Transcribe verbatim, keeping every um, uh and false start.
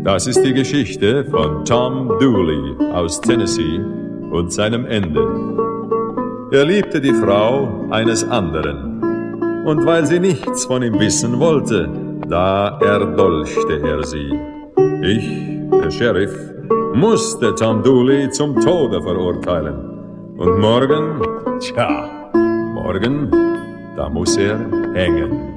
Das ist die Geschichte von Tom Dooley aus Tennessee und seinem Ende. Er liebte die Frau eines anderen. Und weil sie nichts von ihm wissen wollte, da erdolchte er sie. Ich, der Sheriff, musste Tom Dooley zum Tode verurteilen. Und morgen, tja, morgen, da muss er hängen.